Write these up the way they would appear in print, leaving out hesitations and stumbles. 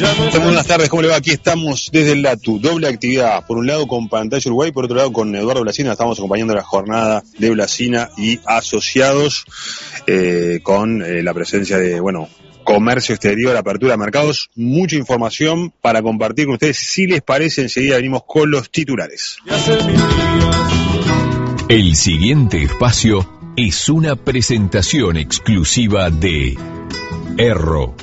Buenas tardes, ¿cómo le va? Aquí estamos desde el LATU, doble actividad, por un lado con Pantalla Uruguay, por otro lado con Eduardo Blasina. Estamos acompañando la jornada de Blasina y asociados, con la presencia de, comercio exterior, apertura de mercados, mucha información para compartir con ustedes. Si les parece, enseguida venimos con los titulares. El siguiente espacio es una presentación exclusiva de Erro.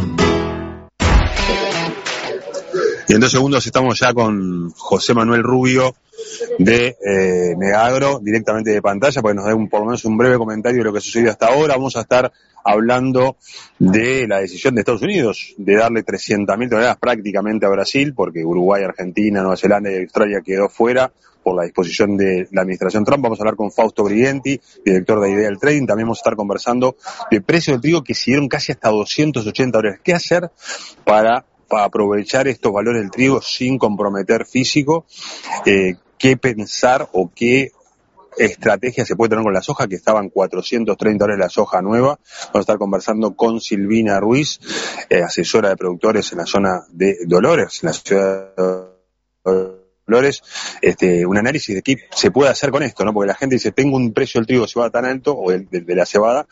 Y en 2 segundos estamos ya con José Manuel Rubio de Megagro, directamente de Pantalla, para que nos dé por lo menos un breve comentario de lo que ha sucedido hasta ahora. Vamos a estar hablando de la decisión de Estados Unidos de darle 300.000 toneladas prácticamente a Brasil, porque Uruguay, Argentina, Nueva Zelanda y Australia quedó fuera por la disposición de la administración Trump. Vamos a hablar con Fausto Brighenti, director de Ideal Trading. También vamos a estar conversando de precios del trigo que siguieron casi hasta $280. ¿Qué hacer para aprovechar estos valores del trigo sin comprometer físico? ¿Qué pensar o qué estrategia se puede tener con la soja, que estaban $430 la soja nueva? Vamos a estar conversando con Silvina Ruiz, asesora de productores en la zona de Dolores, en la ciudad de Dolores, un análisis de qué se puede hacer con esto, ¿no? Porque la gente dice, tengo un precio del trigo de cebada tan alto, o de la cebada.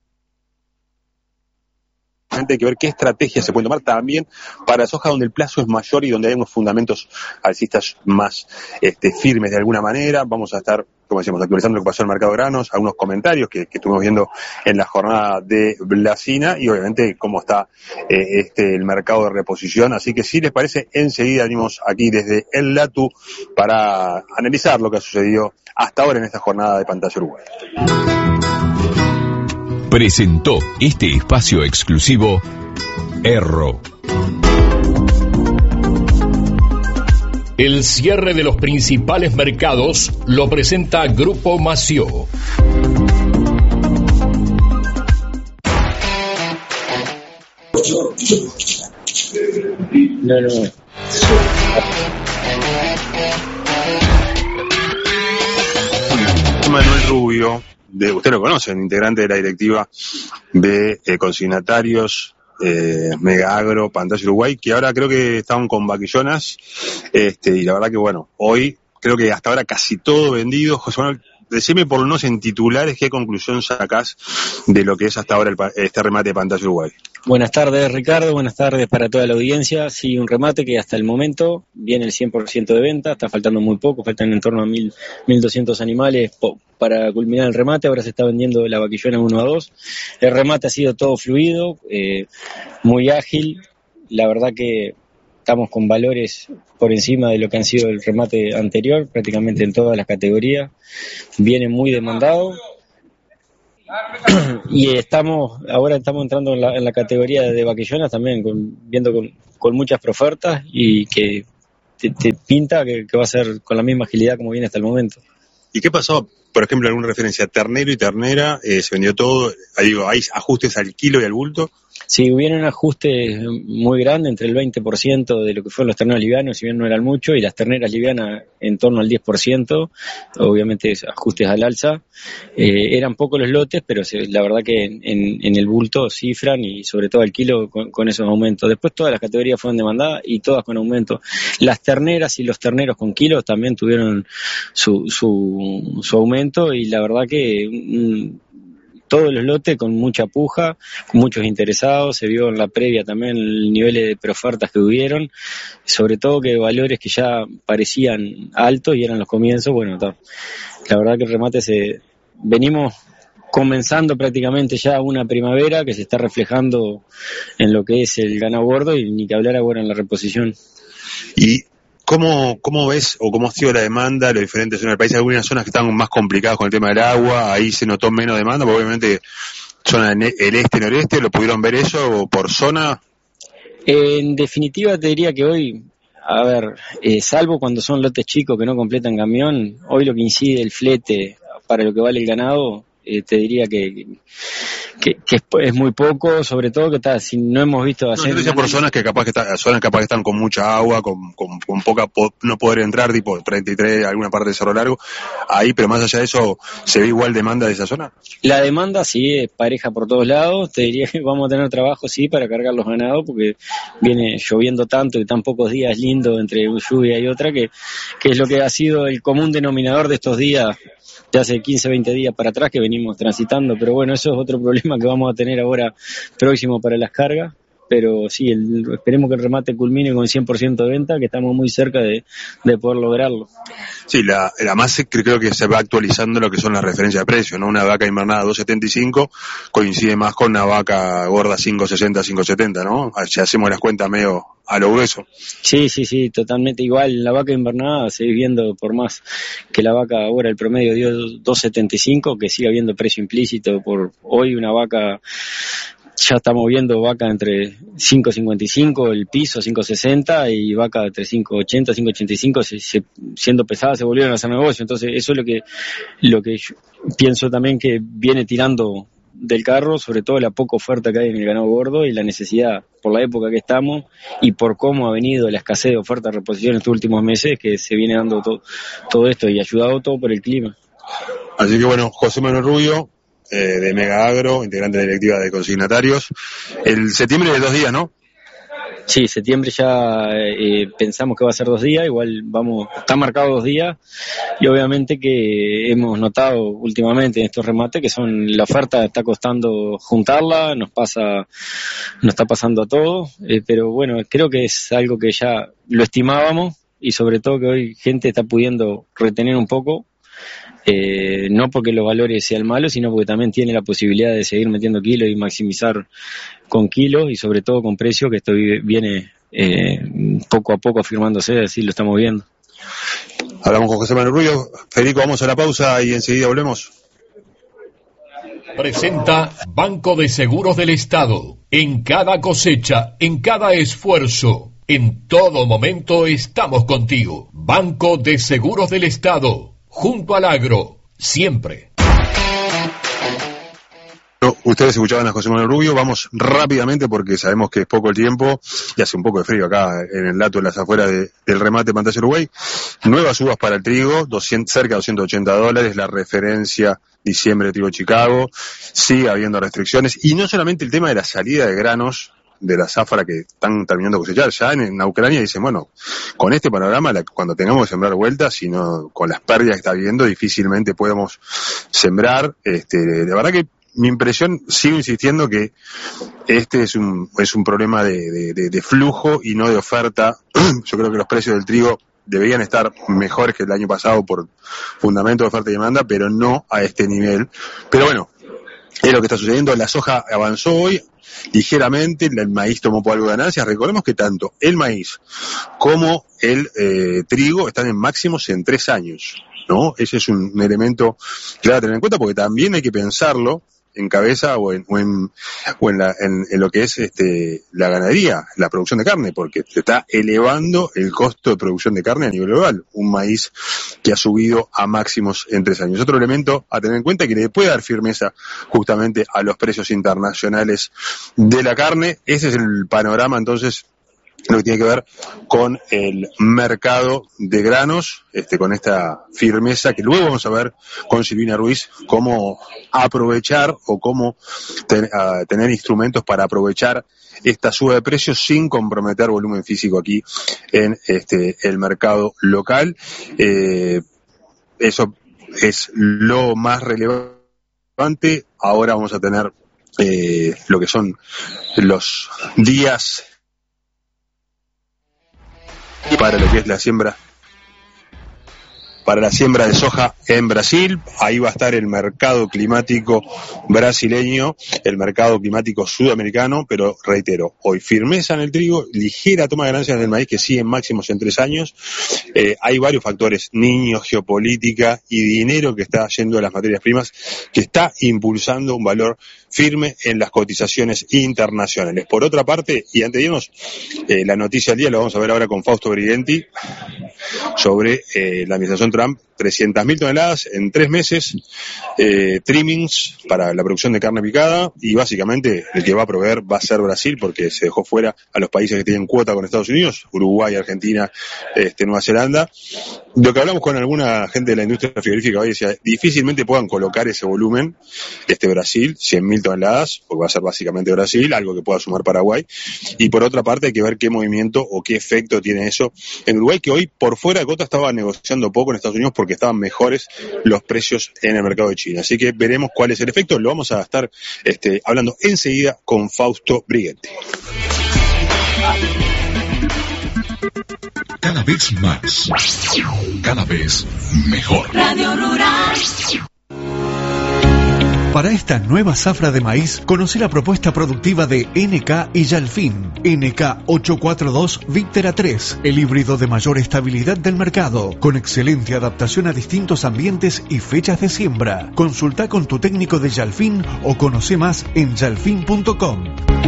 Hay que ver qué estrategia se puede tomar también para soja, donde el plazo es mayor y donde hay unos fundamentos alcistas más firmes de alguna manera. Vamos a estar, como decíamos, actualizando lo que pasó en el mercado de granos, algunos comentarios que estuvimos viendo en la jornada de Blasina y obviamente cómo está el mercado de reposición. Así que si les parece, enseguida venimos aquí desde el LATU para analizar lo que ha sucedido hasta ahora en esta jornada de Pantalla Uruguay. Presentó este espacio exclusivo Erro. El cierre de los principales mercados lo presenta Grupo Mació. No. Manuel Rubio, usted lo conoce, integrante de la directiva de consignatarios Megagro, Pantalla Uruguay, que ahora creo que estaban con vaquillonas, y la verdad que hoy creo que hasta ahora casi todo vendido. José Manuel, decime por lo menos en titulares qué conclusión sacás de lo que es hasta ahora este remate de Pantalla Uruguay. Buenas tardes, Ricardo, buenas tardes para toda la audiencia. Sí, un remate que hasta el momento viene el 100% de venta, está faltando muy poco, faltan en torno a 1.200 animales para culminar el remate. Ahora se está vendiendo la vaquillona 1 a 2. El remate ha sido todo fluido, muy ágil. La verdad que estamos con valores por encima de lo que han sido el remate anterior, prácticamente en todas las categorías. Viene muy demandado. Y ahora estamos entrando en la categoría de vaquillonas también, viendo con muchas profertas y que te pinta que va a ser con la misma agilidad como viene hasta el momento. ¿Y qué pasó? Por ejemplo, alguna referencia, ternero y ternera, se vendió todo, ¿hay ajustes al kilo y al bulto? Sí, hubieron ajustes muy grandes, entre el 20% de lo que fueron los terneros livianos, si bien no eran mucho, y las terneras livianas en torno al 10%, obviamente ajustes al alza. Eran pocos los lotes, pero la verdad que en el bulto cifran, y sobre todo al kilo con esos aumentos. Después todas las categorías fueron demandadas y todas con aumento. Las terneras y los terneros con kilos también tuvieron su aumento, y la verdad que todos los lotes con mucha puja, con muchos interesados. Se vio en la previa también el nivel de preofertas que hubieron, sobre todo que valores que ya parecían altos y eran los comienzos. La verdad que el remate venimos comenzando prácticamente ya una primavera que se está reflejando en lo que es el ganado gordo, y ni que hablar ahora en la reposición. Y ¿Cómo ves o cómo ha sido la demanda de las diferentes zonas del país? Hay algunas zonas que están más complicadas con el tema del agua, ahí se notó menos demanda, porque obviamente zona el este y noreste, ¿lo pudieron ver eso por zona? En definitiva te diría que hoy, salvo cuando son lotes chicos que no completan camión, hoy lo que incide el flete para lo que vale el ganado te diría que es muy poco, sobre todo que si no hemos visto hacer... No, yo decía por zonas que capaz que están con mucha agua, con poca, no poder entrar, tipo 33, alguna parte de Cerro Largo, ahí, pero más allá de eso, ¿se ve igual demanda de esa zona? La demanda sí es pareja por todos lados, te diría que vamos a tener trabajo sí para cargar los ganados, porque viene lloviendo tanto y tan pocos días lindos entre una lluvia y otra, que es lo que ha sido el común denominador de estos días, de hace 15, 20 días para atrás que venimos transitando, pero bueno, eso es otro problema que vamos a tener ahora próximo para las cargas, pero sí, esperemos que el remate culmine con 100% de venta, que estamos muy cerca de poder lograrlo. Sí, la más creo que se va actualizando lo que son las referencias de precio, ¿no? Una vaca invernada 2.75 coincide más con una vaca gorda 5.60, 5.70, ¿no? Si hacemos las cuentas medio a lo grueso. Sí, totalmente igual. La vaca invernada seguís viendo, por más que la vaca ahora el promedio dio 2.75, que sigue habiendo precio implícito por hoy una vaca. Ya estamos viendo vaca entre 5.55, el piso 5.60 y vaca entre 5.80, 5.85, siendo pesada se volvieron a hacer negocio. Entonces eso es lo que yo pienso también que viene tirando del carro, sobre todo la poca oferta que hay en el ganado gordo y la necesidad por la época que estamos y por cómo ha venido la escasez de oferta de reposición en estos últimos meses, que se viene dando todo esto y ayudado todo por el clima. Así que bueno, José Manuel Rubio, de Mega Agro, integrante de la directiva de consignatarios. El septiembre de 2 días, ¿no? Sí, septiembre ya pensamos que va a ser 2 días, igual está marcado 2 días y obviamente que hemos notado últimamente en estos remates que la oferta está costando juntarla, nos está pasando a todos, pero bueno, creo que es algo que ya lo estimábamos y sobre todo que hoy gente está pudiendo retener un poco. No porque los valores sean malos, sino porque también tiene la posibilidad de seguir metiendo kilos y maximizar con kilos y sobre todo con precio, que esto viene poco a poco afirmándose, así lo estamos viendo. Hablamos con José Manuel Rubio. Federico, vamos a la pausa y enseguida volvemos. Presenta Banco de Seguros del Estado. En cada cosecha, en cada esfuerzo, en todo momento estamos contigo. Banco de Seguros del Estado. Junto al agro, siempre. Ustedes escuchaban a José Manuel Rubio, vamos rápidamente porque sabemos que es poco el tiempo y hace un poco de frío acá en el lato de las afueras del remate Pantalla Uruguay. Nuevas uvas para el trigo, cerca de $280, la referencia diciembre de trigo Chicago, sigue habiendo restricciones y no solamente el tema de la salida de granos de la zafra que están terminando de cosechar. Ya en Ucrania dicen, bueno, con este panorama, cuando tengamos que sembrar vueltas, sino con las pérdidas que está habiendo, difícilmente podemos sembrar. La verdad que mi impresión, sigo insistiendo que este es un problema de flujo y no de oferta. Yo creo que los precios del trigo deberían estar mejores que el año pasado por fundamento de oferta y demanda, pero no a este nivel. Pero bueno, es lo que está sucediendo. La soja avanzó hoy ligeramente, el maíz tomó por algo de ganancias. Recordemos que tanto el maíz como el trigo están en máximos en 3 años, ¿no? Ese es un elemento clave a tener en cuenta porque también hay que pensarlo en cabeza o en lo que es la ganadería, la producción de carne, porque se está elevando el costo de producción de carne a nivel global, un maíz que ha subido a máximos en 3 años. Otro elemento a tener en cuenta que le puede dar firmeza justamente a los precios internacionales de la carne. Ese es el panorama entonces lo que tiene que ver con el mercado de granos, con esta firmeza que luego vamos a ver con Silvina Ruiz cómo aprovechar o cómo tener instrumentos para aprovechar esta suba de precios sin comprometer volumen físico aquí en el mercado local. Eso es lo más relevante. Ahora vamos a tener lo que son los días para lo que es la siembra de soja en Brasil. Ahí va a estar el mercado climático brasileño, el mercado climático sudamericano, pero reitero, hoy firmeza en el trigo, ligera toma de ganancias del maíz que siguen máximos en 3 años. Hay varios factores, niños, geopolítica y dinero que está yendo a las materias primas, que está impulsando un valor firme en las cotizaciones internacionales. Por otra parte, y antes de irnos, la noticia del día la vamos a ver ahora con Fausto Brigenti, sobre la administración Trump, 300.000 toneladas en 3 meses, trimmings para la producción de carne picada, y básicamente el que va a proveer va a ser Brasil, porque se dejó fuera a los países que tienen cuota con Estados Unidos, Uruguay, Argentina, Nueva Zelanda. Lo que hablamos con alguna gente de la industria frigorífica hoy decía, difícilmente puedan colocar ese volumen, Brasil, 100.000 toneladas, porque va a ser básicamente Brasil, algo que pueda sumar Paraguay, y por otra parte hay que ver qué movimiento o qué efecto tiene eso en Uruguay, que hoy por fuera de cuota estaba negociando poco en Estados Unidos porque estaban mejores los precios en el mercado de China. Así que veremos cuál es el efecto, lo vamos a estar hablando enseguida con Fausto Briguetti. Cada vez más, cada vez mejor. Radio Rural. Para esta nueva zafra de maíz, conoce la propuesta productiva de NK y Yalfin. NK 842 Víctera 3, el híbrido de mayor estabilidad del mercado, con excelente adaptación a distintos ambientes y fechas de siembra. Consulta con tu técnico de Yalfin o conoce más en yalfin.com.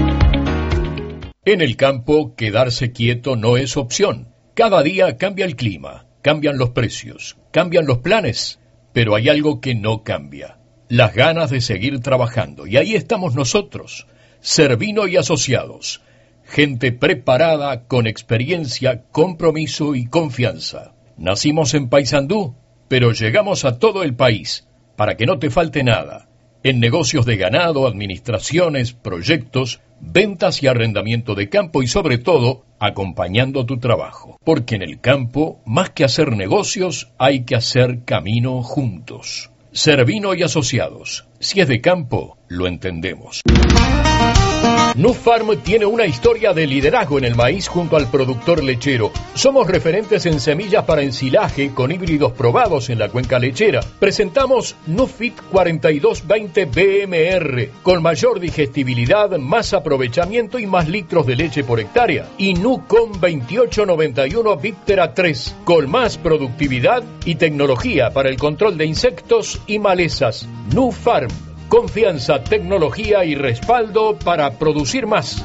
En el campo, quedarse quieto no es opción. Cada día cambia el clima, cambian los precios, cambian los planes, pero hay algo que no cambia. Las ganas de seguir trabajando, y ahí estamos nosotros, Cervino y Asociados, gente preparada, con experiencia, compromiso y confianza. Nacimos en Paysandú, pero llegamos a todo el país, para que no te falte nada, en negocios de ganado, administraciones, proyectos, ventas y arrendamiento de campo, y sobre todo, acompañando tu trabajo, porque en el campo, más que hacer negocios, hay que hacer camino juntos. Cervino y Asociados. Si es de campo, lo entendemos. Nufarm tiene una historia de liderazgo en el maíz junto al productor lechero. Somos referentes en semillas para ensilaje con híbridos probados en la cuenca lechera. Presentamos Nufit 4220 BMR con mayor digestibilidad, más aprovechamiento y más litros de leche por hectárea. Y Nucom 2891 Víctera 3 con más productividad y tecnología para el control de insectos y malezas. Nufarm. Confianza, tecnología y respaldo para producir más.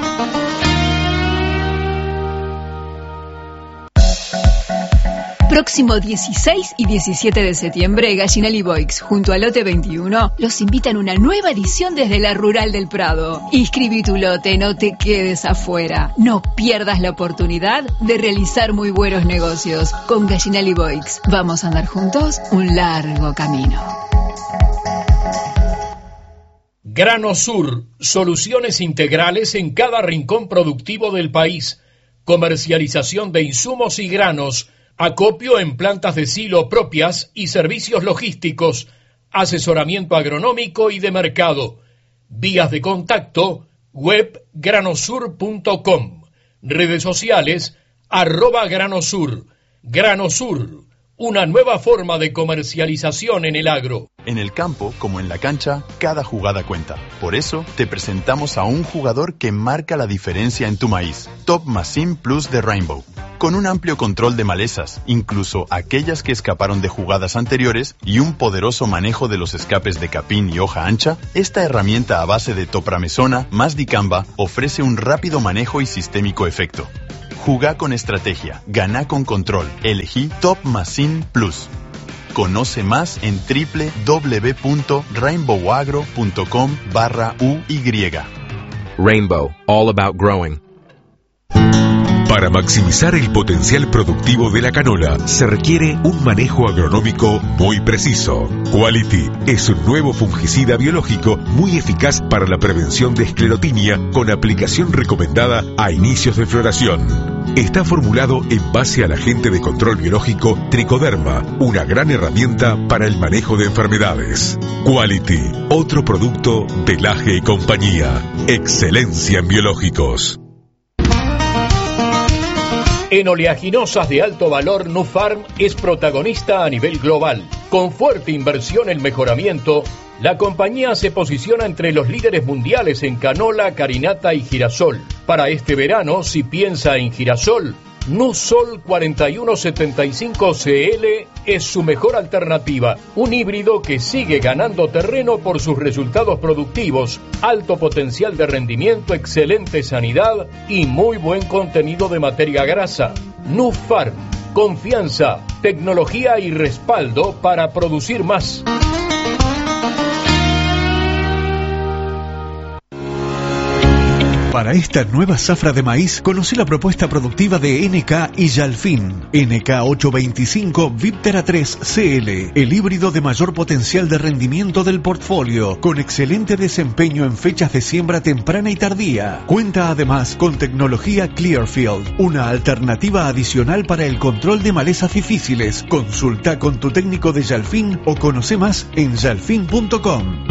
Próximo 16 y 17 de septiembre, Gallinal y Boix, junto al lote 21, los invitan a una nueva edición desde la Rural del Prado. Inscribí tu lote, no te quedes afuera. No pierdas la oportunidad de realizar muy buenos negocios. Con Gallinal y Boix, vamos a andar juntos un largo camino. Grano Sur, soluciones integrales en cada rincón productivo del país, comercialización de insumos y granos, acopio en plantas de silo propias y servicios logísticos, asesoramiento agronómico y de mercado. Vías de contacto, web granosur.com, redes sociales, @granosur. Granosur, una nueva forma de comercialización en el agro. En el campo, como en la cancha, cada jugada cuenta. Por eso, te presentamos a un jugador que marca la diferencia en tu maíz. Top Machine Plus de Rainbow. Con un amplio control de malezas, incluso aquellas que escaparon de jugadas anteriores, y un poderoso manejo de los escapes de capín y hoja ancha, esta herramienta a base de topramesona más dicamba ofrece un rápido manejo y sistémico efecto. Jugá con estrategia, ganá con control. Elegí Top Machine Plus. Conoce más en www.rainbowagro.com/UY. Rainbow, all about growing. Para maximizar el potencial productivo de la canola, se requiere un manejo agronómico muy preciso. Quality es un nuevo fungicida biológico muy eficaz para la prevención de esclerotinia, con aplicación recomendada a inicios de floración. Está formulado en base al agente de control biológico Tricoderma, una gran herramienta para el manejo de enfermedades. Quality, otro producto de Laje y compañía. Excelencia en biológicos. En oleaginosas de alto valor, Nufarm es protagonista a nivel global. Con fuerte inversión en mejoramiento, la compañía se posiciona entre los líderes mundiales en canola, carinata y girasol. Para este verano, si piensa en girasol, Nusol 4175 CL es su mejor alternativa, un híbrido que sigue ganando terreno por sus resultados productivos, alto potencial de rendimiento, excelente sanidad y muy buen contenido de materia grasa. Nufarm, confianza, tecnología y respaldo para producir más. Para esta nueva zafra de maíz, conocí la propuesta productiva de NK y Yalfin. NK 825 Viptera 3 CL, el híbrido de mayor potencial de rendimiento del portfolio, con excelente desempeño en fechas de siembra temprana y tardía. Cuenta además con tecnología Clearfield, una alternativa adicional para el control de malezas difíciles. Consulta con tu técnico de Yalfin o conoce más en yalfin.com.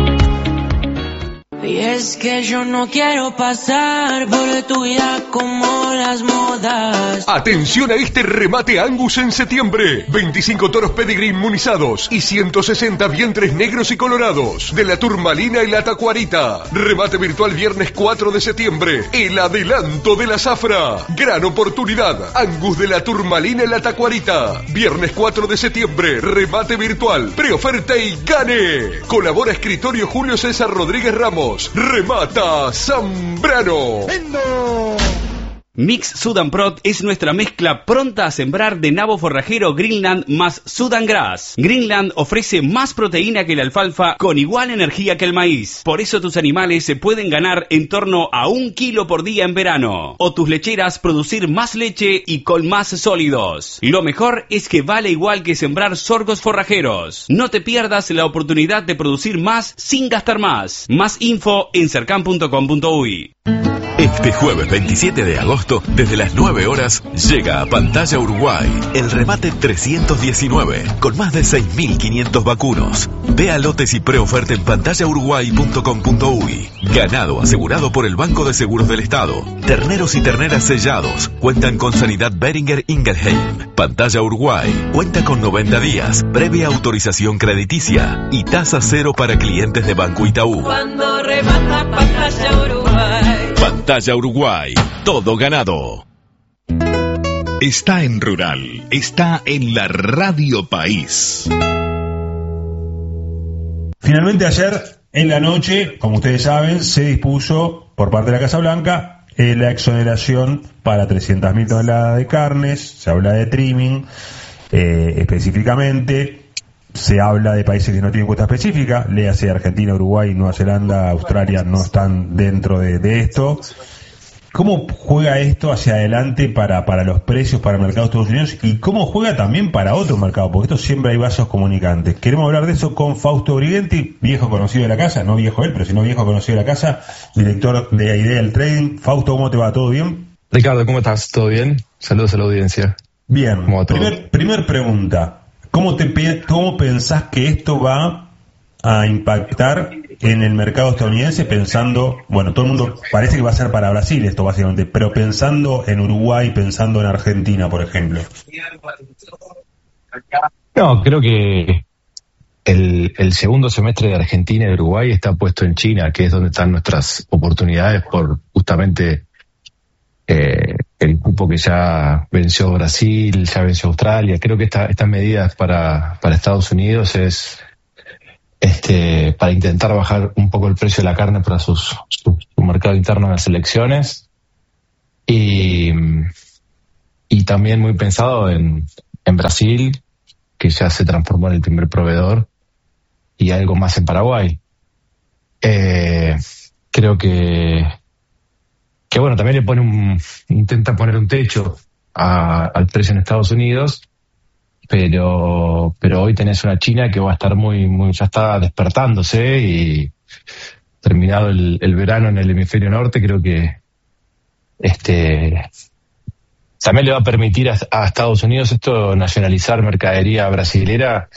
Y es que yo no quiero pasar por tu vida como las modas. Atención a este remate Angus en septiembre. 25 toros pedigrí inmunizados y 160 vientres negros y colorados de la turmalina y la tacuarita. Remate virtual viernes 4 de septiembre. El adelanto de la zafra. Gran oportunidad. Angus de la turmalina y la tacuarita. Viernes 4 de septiembre. Remate virtual. Preoferta y gane. Colabora Escritorio Julio César Rodríguez Ramos. Remata Zambrano. Mix Sudan Prot es nuestra mezcla pronta a sembrar de nabo forrajero Greenland más Sudan Grass. Greenland ofrece más proteína que la alfalfa con igual energía que el maíz. Por eso tus animales se pueden ganar en torno a 1 kilo por día en verano. O tus lecheras producir más leche y con más sólidos. Lo mejor es que vale igual que sembrar sorgos forrajeros. No te pierdas la oportunidad de producir más sin gastar más. Más info en cercan.com.uy. Este jueves 27 de agosto, desde las 9 horas, llega a Pantalla Uruguay el remate 319, con más de 6.500 vacunos. Ve a lotes y preoferta en pantallauruguay.com.uy. Ganado asegurado por el Banco de Seguros del Estado. Terneros y terneras sellados cuentan con Sanidad Beringer Ingelheim. Pantalla Uruguay cuenta con 90 días, previa autorización crediticia y tasa cero para clientes de Banco Itaú. Cuando remata Pantalla Uruguay. Pantalla Uruguay, todo ganado. Está en Rural, está en la Radio País. Finalmente ayer en la noche, como ustedes saben, se dispuso por parte de la Casa Blanca la exoneración para 300.000 toneladas de carnes. Se habla de trimming específicamente. Se habla de países que no tienen cuota específica, léase Argentina, Uruguay, Nueva Zelanda, Australia, no están dentro de esto. ¿Cómo juega esto hacia adelante para los precios, para el mercado de Estados Unidos? Y cómo juega también para otro mercado, porque esto siempre hay vasos comunicantes. Queremos hablar de eso con Fausto Brigenti, viejo conocido de la casa, no viejo él, pero sino viejo conocido de la casa, director de Ideal Trading. Fausto, ¿cómo te va? ¿Todo bien? Ricardo, ¿cómo estás? ¿Todo bien? Saludos a la audiencia. Bien. Primer pregunta. ¿Cómo pensás que esto va a impactar en el mercado estadounidense pensando, bueno, todo el mundo parece que va a ser para Brasil esto básicamente, pero pensando en Uruguay, pensando en Argentina, por ejemplo? No, creo que el segundo semestre de Argentina y de Uruguay está puesto en China, que es donde están nuestras oportunidades por justamente el cupo que ya venció Brasil, ya venció Australia. Creo que estas medidas para Estados Unidos es para intentar bajar un poco el precio de la carne para su mercado interno en las elecciones, y también muy pensado en Brasil, que ya se transformó en el primer proveedor, y algo más en Paraguay. Creo que bueno, también intenta poner un techo al precio en Estados Unidos, pero hoy tenés una China que va a estar ya está despertándose, y terminado el verano en el hemisferio norte, creo que también le va a permitir a Estados Unidos esto, nacionalizar mercadería brasilera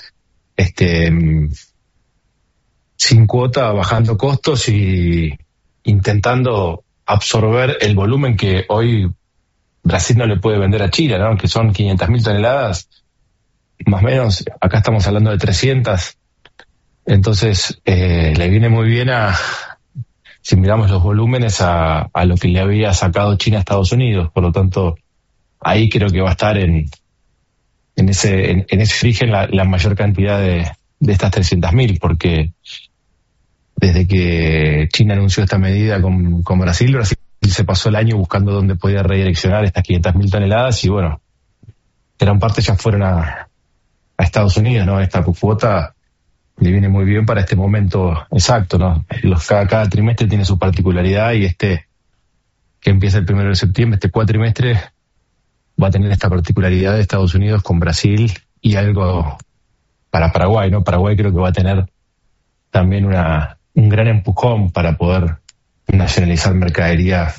sin cuota, bajando costos y intentando absorber el volumen que hoy Brasil no le puede vender a China, ¿no? Que son 500.000 toneladas, más o menos. Acá estamos hablando de 300. Entonces, le viene muy bien si miramos los volúmenes, a lo que le había sacado China a Estados Unidos. Por lo tanto, ahí creo que va a estar en ese origen la mayor cantidad de estas 300.000, porque desde que China anunció esta medida con Brasil se pasó el año buscando dónde podía redireccionar estas 500.000 toneladas, y bueno, gran parte ya fueron a Estados Unidos, ¿no? Esta cuota le viene muy bien para este momento exacto, ¿no? Cada trimestre tiene su particularidad y que empieza el 1 de septiembre, este cuatrimestre va a tener esta particularidad de Estados Unidos con Brasil y algo para Paraguay, ¿no? Paraguay creo que va a tener también un gran empujón para poder nacionalizar mercadería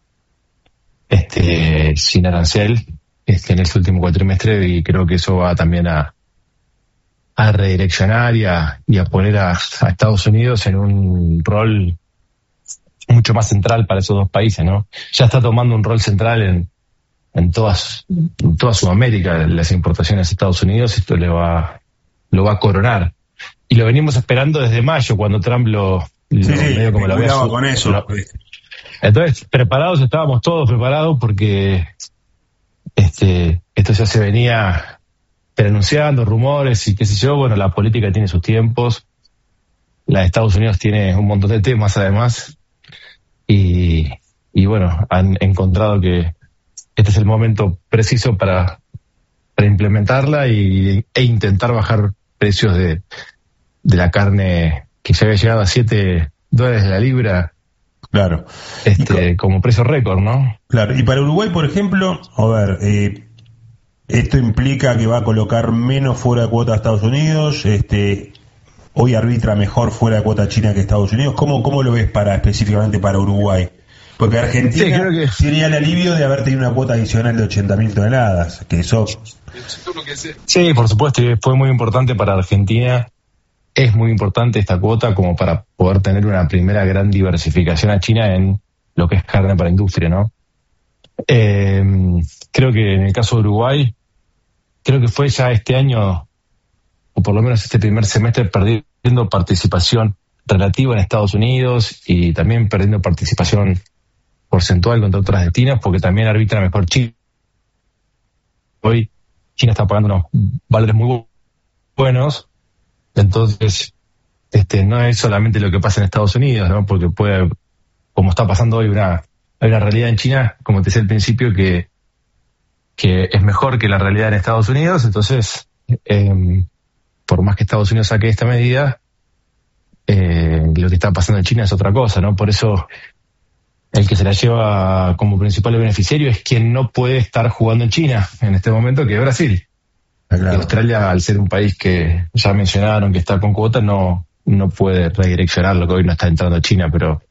sin arancel en este último cuatrimestre, y creo que eso va también a redireccionar y a poner a Estados Unidos en un rol mucho más central para esos dos países, ¿no? Ya está tomando un rol central en toda Sudamérica, las importaciones a Estados Unidos. Esto lo va a coronar. Y lo venimos esperando desde mayo, cuando Trump medio como lo había con eso. Entonces, estábamos todos preparados porque esto ya se venía anunciando, rumores y qué sé yo. Bueno, la política tiene sus tiempos, la de Estados Unidos tiene un montón de temas además, y bueno, han encontrado que este es el momento preciso para implementarla e intentar bajar precios de la carne, que ya había llegado a $7 la libra. Claro. Como precio récord, ¿no? Claro. Y para Uruguay, por ejemplo, a ver, esto implica que va a colocar menos fuera de cuota a Estados Unidos. Hoy arbitra mejor fuera de cuota China que Estados Unidos. ¿Cómo lo ves específicamente para Uruguay? Porque Argentina tenía el alivio de haber tenido una cuota adicional de 80.000 toneladas, que eso... Sí, por supuesto, fue muy importante para Argentina. Es muy importante esta cuota como para poder tener una primera gran diversificación a China en lo que es carne para industria, ¿no? Creo que en el caso de Uruguay, creo que fue ya este año, o por lo menos este primer semestre, perdiendo participación relativa en Estados Unidos y también perdiendo participación porcentual contra otras destinos, porque también arbitra mejor China. Hoy China está pagando unos valores muy buenos, entonces no es solamente lo que pasa en Estados Unidos, ¿no? Porque puede, como está pasando hoy, hay una realidad en China, como te decía al principio, que es mejor que la realidad en Estados Unidos. Entonces, por más que Estados Unidos saque esta medida, lo que está pasando en China es otra cosa, ¿no? Por eso el que se la lleva como principal beneficiario es quien no puede estar jugando en China en este momento, que es Brasil. Claro. Y Australia, al ser un país que ya mencionaron que está con cuota, no puede redireccionar lo que hoy no está entrando a China, pero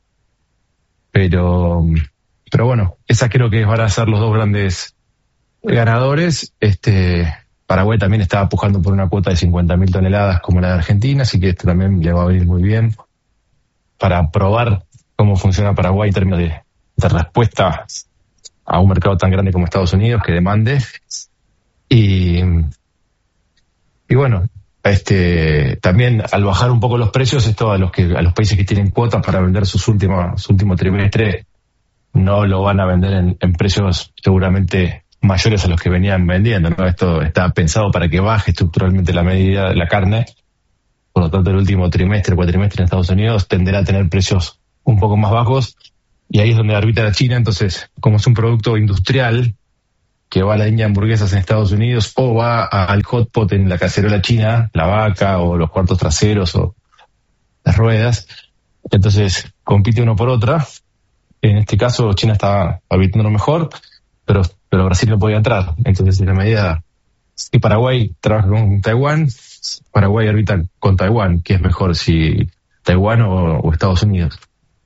bueno, esas creo que van a ser los dos grandes ganadores. Paraguay también está pujando por una cuota de 50.000 toneladas como la de Argentina, así que esto también le va a venir muy bien para probar cómo funciona Paraguay en términos de respuesta a un mercado tan grande como Estados Unidos que demande. Y bueno, también al bajar un poco los precios, esto a los países que tienen cuotas para vender su último trimestre, no lo van a vender en precios seguramente mayores a los que venían vendiendo, ¿no? Esto está pensado para que baje estructuralmente la medida de la carne. Por lo tanto, el último cuatrimestre en Estados Unidos tenderá a tener precios un poco más bajos, y ahí es donde arbitra China. Entonces, como es un producto industrial que va a la línea de hamburguesas en Estados Unidos o va al hot pot en la cacerola china, la vaca o los cuartos traseros o las ruedas, entonces compite uno por otra. En este caso China está arbitrando mejor, pero Brasil no podía entrar. Entonces, en la medida que Paraguay trabaja con Taiwán, Paraguay arbitra con Taiwán, que es mejor, si Taiwán o Estados Unidos.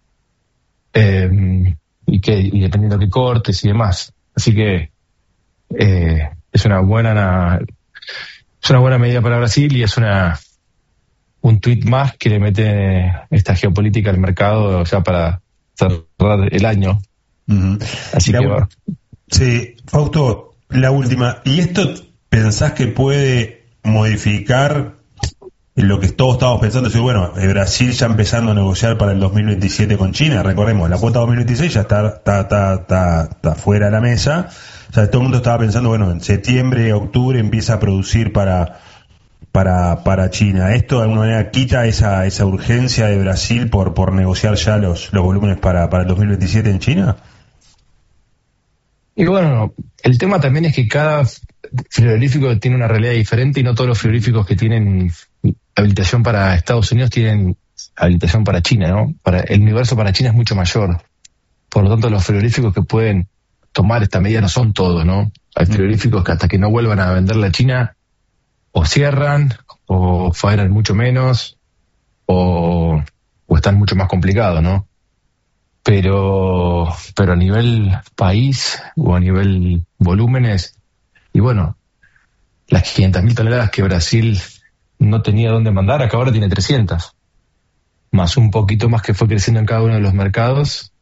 Y dependiendo de qué cortes y demás. Así que es una buena medida para Brasil, y es un tuit más que le mete esta geopolítica al mercado ya para cerrar el año. Uh-huh. Así que va. Sí, Fausto, la última. ¿Y esto pensás que puede modificar lo que todos estamos pensando? Es decir, bueno, Brasil ya empezando a negociar para el 2027 con China. Recordemos, la cuota 2026 ya está fuera de la mesa. O sea, todo el mundo estaba pensando, bueno, en septiembre, octubre empieza a producir para China. ¿Esto de alguna manera quita esa urgencia de Brasil por negociar ya los volúmenes para el 2027 en China? Y bueno, el tema también es que frigorífico tiene una realidad diferente y no todos los frigoríficos que tienen habilitación para Estados Unidos tienen habilitación para China, ¿no? El universo para China es mucho mayor. Por lo tanto, los frigoríficos que pueden tomar esta medida no son todos, ¿no? Hay frigoríficos que hasta que no vuelvan a venderle a China o cierran o faeran mucho menos o están mucho más complicados, ¿no? Pero a nivel país o a nivel volúmenes, y bueno, las 500.000 toneladas que Brasil no tenía dónde mandar, acá ahora tiene 300, más un poquito más que fue creciendo en cada uno de los mercados,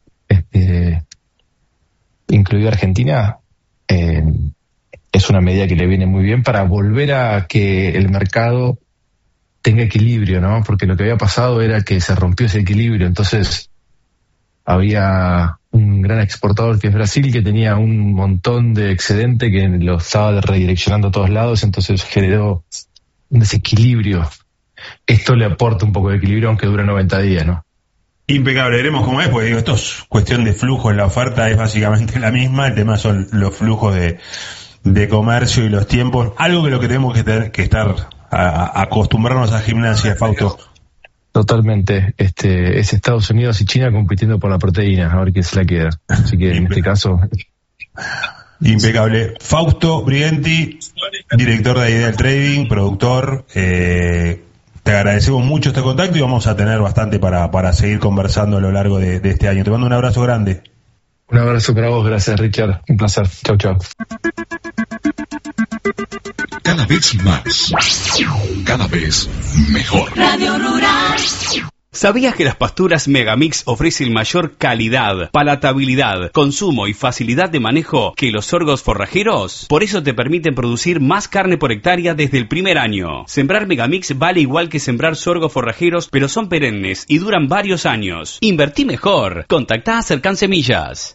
incluido Argentina. Es una medida que le viene muy bien para volver a que el mercado tenga equilibrio, ¿no? Porque lo que había pasado era que se rompió ese equilibrio, entonces había un gran exportador que es Brasil, que tenía un montón de excedente que lo estaba redireccionando a todos lados, entonces generó un desequilibrio. Esto le aporta un poco de equilibrio, aunque dura 90 días, ¿no? Impecable, veremos cómo es, porque digo, esto es cuestión de flujo, en la oferta es básicamente la misma, el tema son los flujos de comercio y los tiempos, algo que lo que tenemos que estar acostumbrarnos a gimnasia, Fausto. Totalmente, es Estados Unidos y China compitiendo por la proteína, a ver quién se la queda. Así que en este caso... Impecable. Fausto Brighenti, director de Ideal Trading, productor, te agradecemos mucho este contacto y vamos a tener bastante para seguir conversando a lo largo de este año. Te mando un abrazo grande. Un abrazo para vos, gracias Richard, un placer. Chau, chau. Cada vez más, cada vez mejor. Radio Rural. ¿Sabías que las pasturas Megamix ofrecen mayor calidad, palatabilidad, consumo y facilidad de manejo que los sorgos forrajeros? Por eso te permiten producir más carne por hectárea desde el primer año. Sembrar Megamix vale igual que sembrar sorgos forrajeros, pero son perennes y duran varios años. Invertí mejor. Contactá a Cercan Semillas.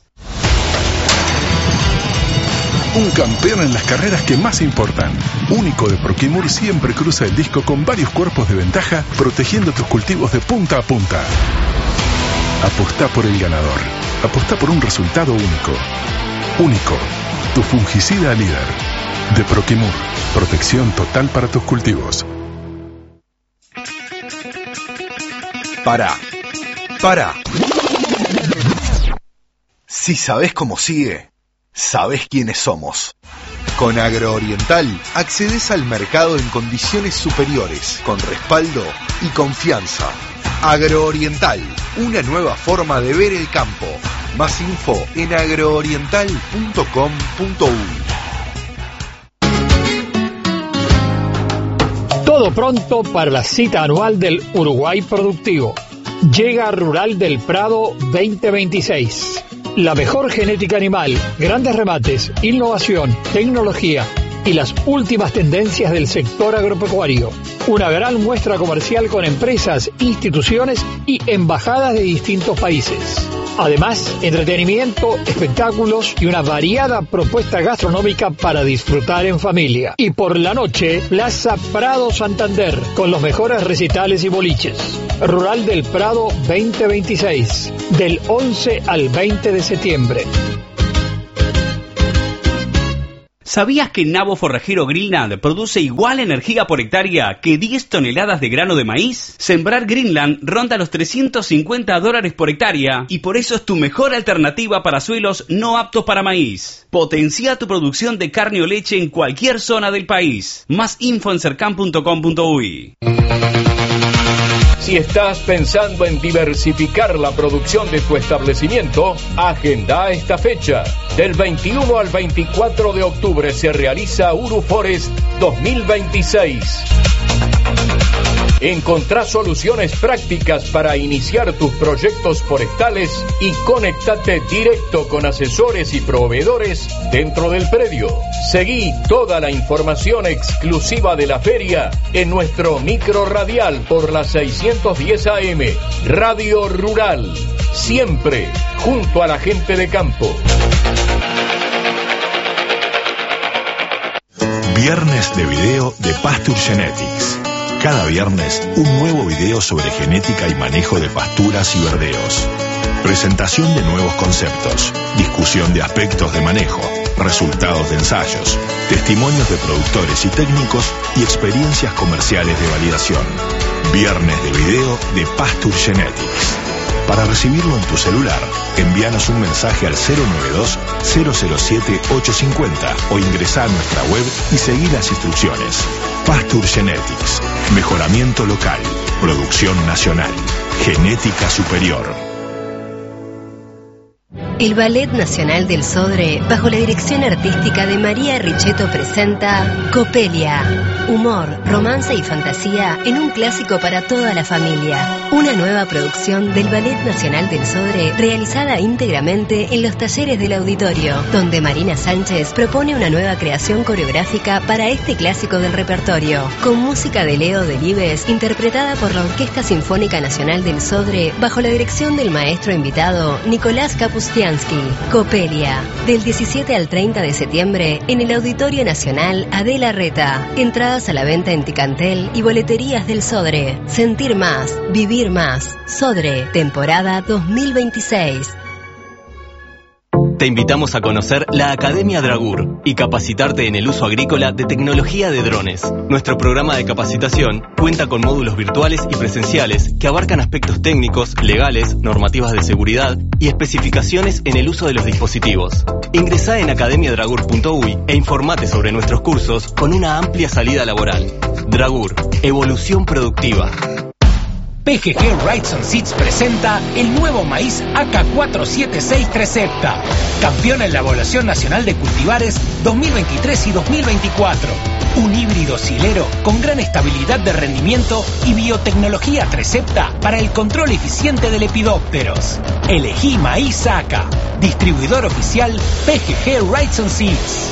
Un campeón en las carreras que más importan. Único de Proquimur siempre cruza el disco con varios cuerpos de ventaja, protegiendo tus cultivos de punta a punta. Apostá por el ganador. Apostá por un resultado único. Único. Tu fungicida líder. De Proquimur. Protección total para tus cultivos. Pará. Si sabés cómo sigue, sabés quiénes somos. Con Agrooriental accedes al mercado en condiciones superiores, con respaldo y confianza. Agrooriental, una nueva forma de ver el campo. Más info en agrooriental.com.uy. Todo pronto para la cita anual del Uruguay Productivo. Llega Rural del Prado 2026. La mejor genética animal, grandes remates, innovación, tecnología y las últimas tendencias del sector agropecuario. Una gran muestra comercial con empresas, instituciones y embajadas de distintos países. Además, entretenimiento, espectáculos y una variada propuesta gastronómica para disfrutar en familia. Y por la noche, Plaza Prado Santander, con los mejores recitales y boliches. Rural del Prado 2026, del 11 al 20 de septiembre. ¿Sabías que Nabo Forrajero Greenland produce igual energía por hectárea que 10 toneladas de grano de maíz? Sembrar Greenland ronda los $350 por hectárea y por eso es tu mejor alternativa para suelos no aptos para maíz. Potencia tu producción de carne o leche en cualquier zona del país. Más info en cercan.com.uy. Si estás pensando en diversificar la producción de tu establecimiento, agenda esta fecha. Del 21 al 24 de octubre se realiza UruForest 2026. Encontrá soluciones prácticas para iniciar tus proyectos forestales y conéctate directo con asesores y proveedores dentro del predio. Seguí toda la información exclusiva de la feria en nuestro micro radial por la 610 AM, Radio Rural, siempre junto a la gente de campo. Viernes de video de Pasture Genetics. Cada viernes, un nuevo video sobre genética y manejo de pasturas y verdeos. Presentación de nuevos conceptos, discusión de aspectos de manejo, resultados de ensayos, testimonios de productores y técnicos y experiencias comerciales de validación. Viernes de video de Pasture Genetics. Para recibirlo en tu celular, envíanos un mensaje al 092-007-850 o ingresá a nuestra web y seguí las instrucciones. Pasture Genetics. Mejoramiento local. Producción nacional. Genética superior. El Ballet Nacional del Sodre, bajo la dirección artística de María Richetto, presenta Copelia. Humor, romance y fantasía en un clásico para toda la familia. Una nueva producción del Ballet Nacional del Sodre, realizada íntegramente en los talleres del auditorio, donde Marina Sánchez propone una nueva creación coreográfica para este clásico del repertorio, con música de Leo Delibes, interpretada por la Orquesta Sinfónica Nacional del Sodre, bajo la dirección del maestro invitado Nicolás Kapustiansky. Copelia, del 17 al 30 de septiembre en el Auditorio Nacional Adela Reta. Entradas a la venta en Ticantel y boleterías del Sodre. Sentir más, vivir más. Sodre, temporada 2026. Te invitamos a conocer la Academia Dragur y capacitarte en el uso agrícola de tecnología de drones. Nuestro programa de capacitación cuenta con módulos virtuales y presenciales que abarcan aspectos técnicos, legales, normativas de seguridad y especificaciones en el uso de los dispositivos. Ingresá en academiadragur.uy e informate sobre nuestros cursos con una amplia salida laboral. Dragur, evolución productiva. PGG Rides and Seeds presenta el nuevo maíz AK476 Trecepta, campeón en la Evaluación Nacional de Cultivares 2023 y 2024. Un híbrido silero con gran estabilidad de rendimiento y biotecnología Trecepta para el control eficiente de lepidópteros. Elegí maíz AK, distribuidor oficial PGG Rides and Seeds.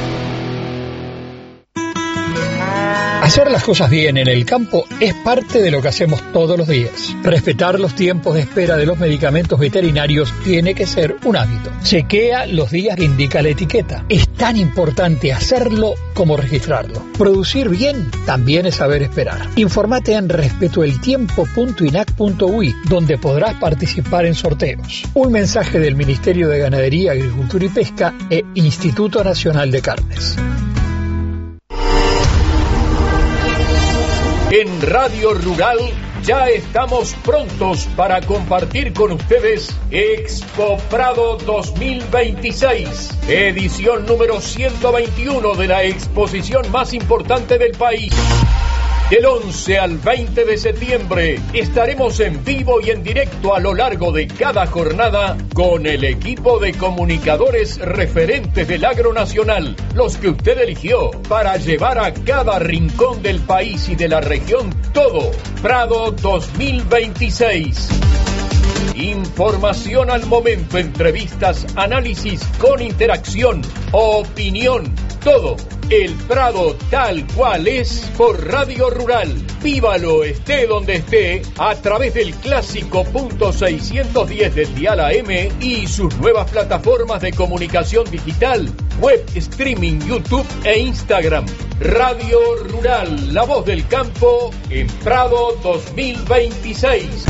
Hacer las cosas bien en el campo es parte de lo que hacemos todos los días. Respetar los tiempos de espera de los medicamentos veterinarios tiene que ser un hábito. Chequea los días que indica la etiqueta. Es tan importante hacerlo como registrarlo. Producir bien también es saber esperar. Infórmate en respetoeltiempo.inac.uy, donde podrás participar en sorteos. Un mensaje del Ministerio de Ganadería, Agricultura y Pesca e Instituto Nacional de Carnes. En Radio Rural ya estamos prontos para compartir con ustedes Expo Prado 2026, edición número 121 de la exposición más importante del país. Del 11 al 20 de septiembre estaremos en vivo y en directo a lo largo de cada jornada con el equipo de comunicadores referentes del agro nacional, los que usted eligió para llevar a cada rincón del país y de la región todo. Prado 2026. Información al momento, entrevistas, análisis con interacción, opinión, todo. El Prado tal cual es por Radio Rural. Vívalo, esté donde esté, a través del clásico .610 del dial AM y sus nuevas plataformas de comunicación digital, web, streaming, YouTube e Instagram. Radio Rural, la voz del campo en Prado 2026.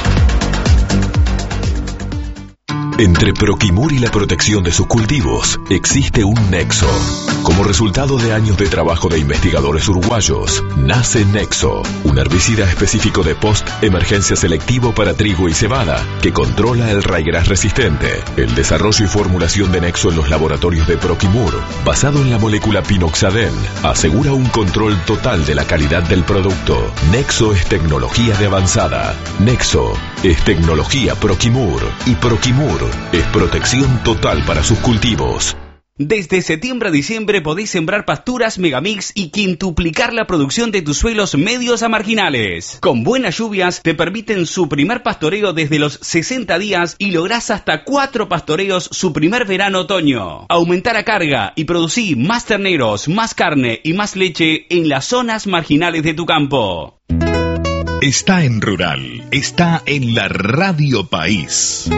Entre Proquimur y la protección de sus cultivos existe un nexo. Como resultado de años de trabajo de investigadores uruguayos, nace Nexo, un herbicida específico de post-emergencia selectivo para trigo y cebada, que controla el raigras resistente. El desarrollo y formulación de Nexo en los laboratorios de Proquimur, basado en la molécula pinoxaden, asegura un control total de la calidad del producto. Nexo es tecnología de avanzada. Nexo es tecnología Proquimur. Y Proquimur es protección total para sus cultivos. Desde septiembre a diciembre podés sembrar pasturas Megamix y quintuplicar la producción de tus suelos medios a marginales. Con buenas lluvias te permiten su primer pastoreo desde los 60 días y lográs hasta 4 pastoreos su primer verano-otoño. Aumentar la carga y producir más terneros, más carne y más leche en las zonas marginales de tu campo. Está en Rural, está en la Radio País.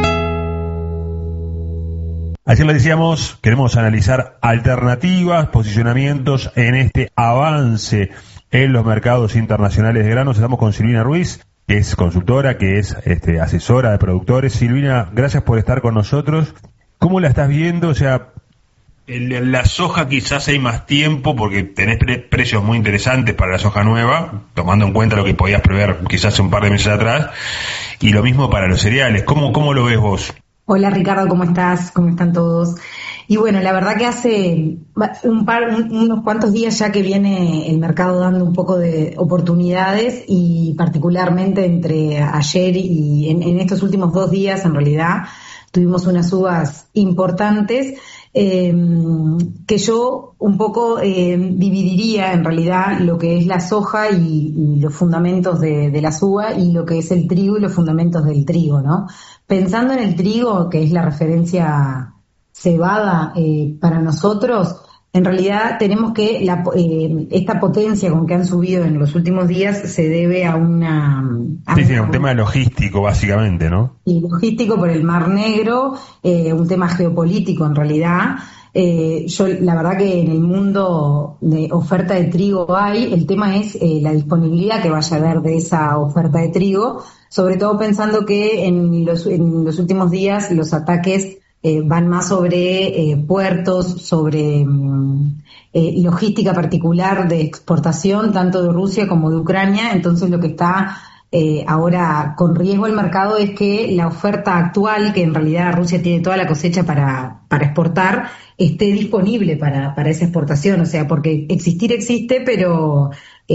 Así lo decíamos, queremos analizar alternativas, posicionamientos en este avance en los mercados internacionales de granos. Estamos con Silvina Ruiz, que es consultora, que es asesora de productores. Silvina, gracias por estar con nosotros. ¿Cómo la estás viendo? O sea, En la soja quizás hay más tiempo porque tenés precios muy interesantes para la soja nueva, tomando en cuenta lo que podías prever quizás un par de meses atrás, y lo mismo para los cereales. ¿Cómo lo ves vos? Hola Ricardo, ¿cómo estás? ¿Cómo están todos? Y bueno, la verdad que hace unos cuantos días ya que viene el mercado dando un poco de oportunidades, y particularmente entre ayer y en estos últimos 2 días en realidad tuvimos unas subas importantes, que yo un poco dividiría en realidad lo que es la soja y los fundamentos de la suba, y lo que es el trigo y los fundamentos del trigo, ¿no? Pensando en el trigo, que es la referencia cebada para nosotros, en realidad tenemos que esta potencia con que han subido en los últimos días se debe a un tema logístico básicamente, ¿no? Y logístico por el Mar Negro, un tema geopolítico en realidad. Yo la verdad que en el mundo de oferta de trigo el tema es la disponibilidad que vaya a haber de esa oferta de trigo, sobre todo pensando que en los últimos días los ataques van más sobre puertos, sobre logística particular de exportación, tanto de Rusia como de Ucrania. Entonces lo que está ahora con riesgo el mercado es que la oferta actual, que en realidad Rusia tiene toda la cosecha para exportar, esté disponible para esa exportación. O sea, porque existir existe, pero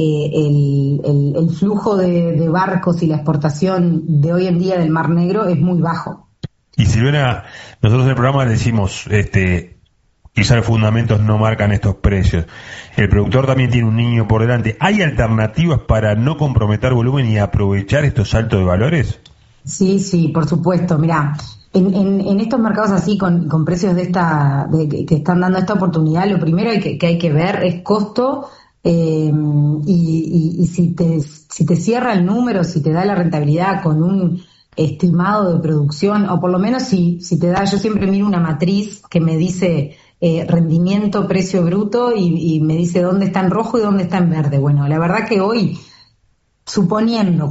el flujo de barcos y la exportación de hoy en día del Mar Negro es muy bajo. Y Silvana, nosotros en el programa le decimos, quizás los fundamentos no marcan estos precios. El productor también tiene un niño por delante. ¿Hay alternativas para no comprometer volumen y aprovechar estos saltos de valores? Sí, por supuesto. Mirá, en estos mercados así, con precios que están dando esta oportunidad, lo primero que hay que ver es costo, y si te cierra el número, si te da la rentabilidad con un estimado de producción, o por lo menos si te da, yo siempre miro una matriz que me dice rendimiento, precio bruto, y me dice dónde está en rojo y dónde está en verde. Bueno, la verdad que hoy, suponiendo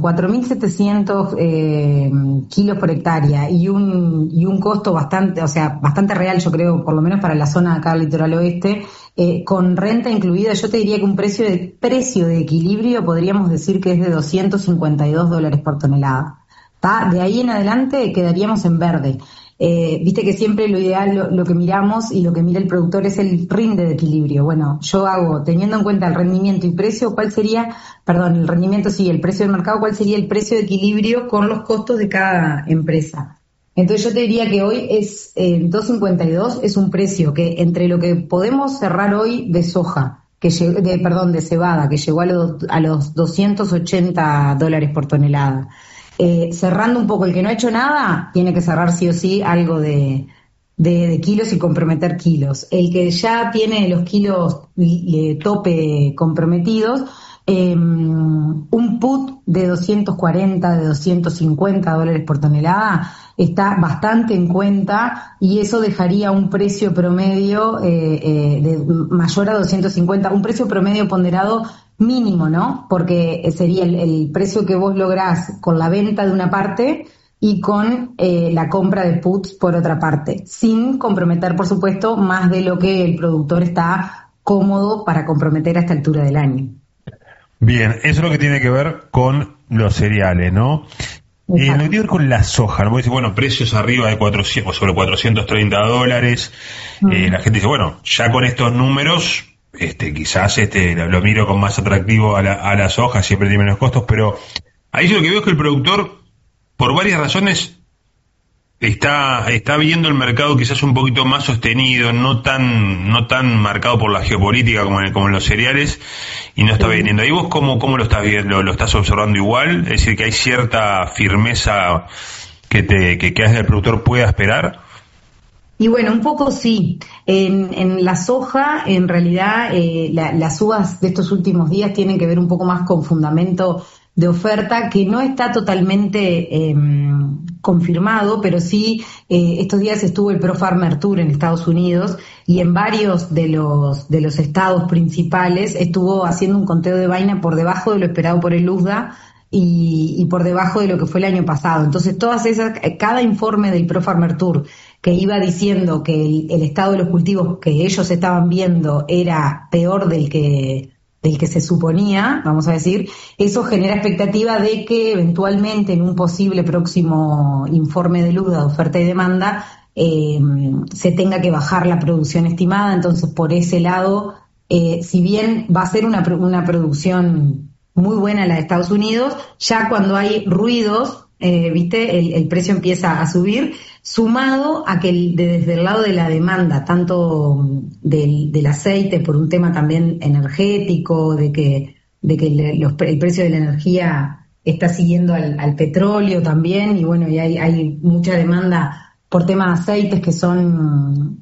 4.700 kilos por hectárea y un costo bastante real, yo creo, por lo menos para la zona acá del litoral oeste, con renta incluida, yo te diría que un precio de equilibrio podríamos decir que es de $252 por tonelada. De ahí en adelante quedaríamos en verde. Viste que siempre lo ideal, lo que miramos y lo que mira el productor es el rinde de equilibrio. Bueno, yo hago, teniendo en cuenta el rendimiento y precio, el rendimiento el precio del mercado, ¿cuál sería el precio de equilibrio con los costos de cada empresa? Entonces yo te diría que hoy es 2.52 es un precio que entre lo que podemos cerrar hoy de soja, de cebada, que llegó a los $280 por tonelada. Cerrando un poco, el que no ha hecho nada tiene que cerrar sí o sí algo de kilos y comprometer kilos. El que ya tiene los kilos tope comprometidos, un put de 240, de $250 por tonelada está bastante en cuenta, y eso dejaría un precio promedio de mayor a 250, un precio promedio ponderado mínimo, ¿no? Porque sería el precio que vos lográs con la venta de una parte y con la compra de puts por otra parte, sin comprometer, por supuesto, más de lo que el productor está cómodo para comprometer a esta altura del año. Bien, eso es lo que tiene que ver con los cereales, ¿no? Lo que tiene que ver con la soja, ¿no? Porque dice, bueno, precios arriba de 400 o sobre $430. La gente dice, bueno, ya con estos números, quizás lo miro con más atractivo a la soja, siempre tiene menos costos, pero ahí yo lo que veo es que el productor, por varias razones, está viendo el mercado quizás un poquito más sostenido, no tan marcado por la geopolítica como en los cereales, y no está vendiendo. ¿Y vos cómo lo estás viendo? ¿Lo estás observando igual? Es decir, que hay cierta firmeza que el productor pueda esperar. Y bueno, un poco sí. En la soja, en realidad, las uvas de estos últimos días tienen que ver un poco más con fundamento de oferta, que no está totalmente confirmado, pero sí estos días estuvo el Pro Farmer Tour en Estados Unidos, y en varios de los estados principales estuvo haciendo un conteo de vaina por debajo de lo esperado por el USDA y por debajo de lo que fue el año pasado. Entonces cada informe del Pro Farmer Tour que iba diciendo que el estado de los cultivos que ellos estaban viendo era peor del que se suponía, vamos a decir, eso genera expectativa de que eventualmente en un posible próximo informe de Luda de oferta y demanda se tenga que bajar la producción estimada. Entonces, por ese lado, si bien va a ser una producción muy buena la de Estados Unidos, ya cuando hay ruidos, el precio empieza a subir, sumado a que desde el lado de la demanda, tanto del aceite, por un tema también energético, de que el precio de la energía está siguiendo al petróleo también, y bueno, y hay mucha demanda por tema de aceites, que son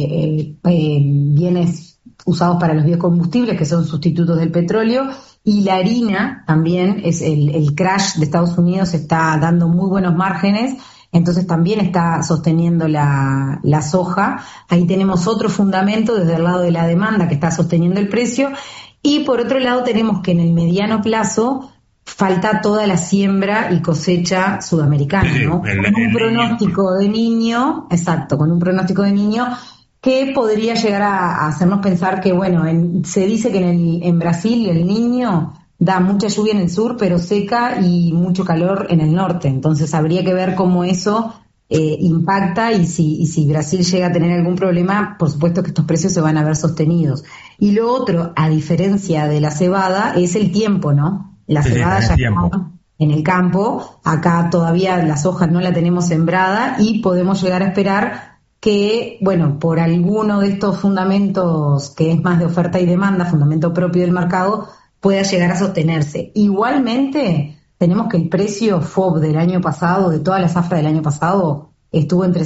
bienes usados para los biocombustibles, que son sustitutos del petróleo. Y la harina también, es el crash de Estados Unidos está dando muy buenos márgenes, entonces también está sosteniendo la soja. Ahí tenemos otro fundamento desde el lado de la demanda que está sosteniendo el precio. Y por otro lado tenemos que en el mediano plazo falta toda la siembra y cosecha sudamericana, ¿no? Con un pronóstico de niño, exacto, con un pronóstico de niño que podría llegar a hacernos pensar que, bueno, se dice que en Brasil el Niño da mucha lluvia en el sur, pero seca y mucho calor en el norte. Entonces habría que ver cómo eso impacta y si Brasil llega a tener algún problema, por supuesto que estos precios se van a ver sostenidos. Y lo otro, a diferencia de la cebada, es el tiempo, ¿no? La cebada ya está en el campo, acá todavía la soja no la tenemos sembrada y podemos llegar a esperar que, bueno, por alguno de estos fundamentos que es más de oferta y demanda, fundamento propio del mercado, pueda llegar a sostenerse. Igualmente, tenemos que el precio FOB del año pasado, de toda la zafra del año pasado, estuvo entre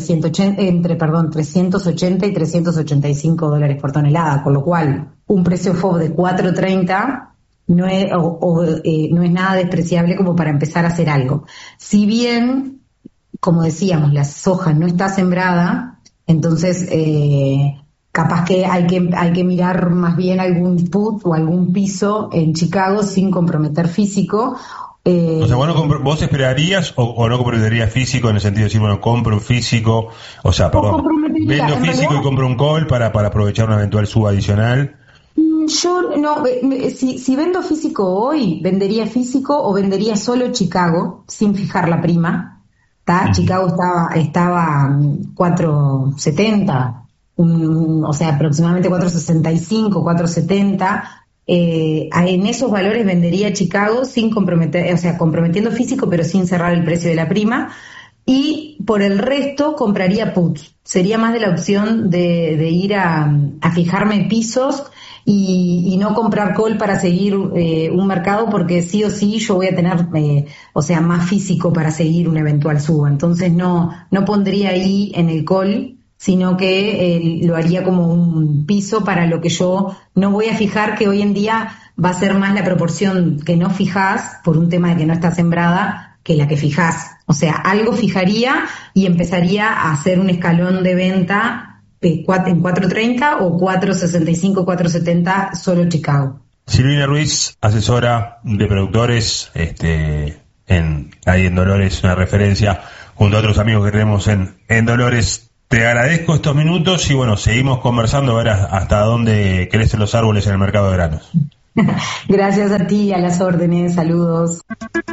380 y 385 dólares por tonelada, con lo cual un precio FOB de 4.30 no es nada despreciable como para empezar a hacer algo. Si bien, como decíamos, la soja no está sembrada, entonces capaz que hay que mirar más bien algún put o algún piso en Chicago sin comprometer físico. O sea, ¿vos esperarías o no comprometerías físico en el sentido de decir, bueno, compro un físico, o sea, perdón, vendo físico y compro un call para aprovechar una eventual suba adicional? Yo no, si vendo físico hoy, vendería físico o vendería solo Chicago sin fijar la prima. Chicago estaba 4.70, o sea, aproximadamente 4.65, 4.70. En esos valores vendería Chicago sin comprometer, o sea, comprometiendo físico pero sin cerrar el precio de la prima. Y por el resto compraría puts. Sería más de la opción de ir a fijarme pisos y no comprar call para seguir un mercado, porque sí o sí yo voy a tener, más físico para seguir una eventual suba. Entonces no pondría ahí en el call, sino que lo haría como un piso para lo que yo no voy a fijar, que hoy en día va a ser más la proporción que no fijás por un tema de que no está sembrada que la que fijás. O sea, algo fijaría y empezaría a hacer un escalón de venta en 4.30 o 4.65, 4.70 solo Chicago. Silvina Ruiz, asesora de productores, ahí en Dolores, una referencia junto a otros amigos que tenemos en Dolores. Te agradezco estos minutos y bueno, seguimos conversando a ver hasta dónde crecen los árboles en el mercado de granos. Gracias a ti, a las órdenes, saludos.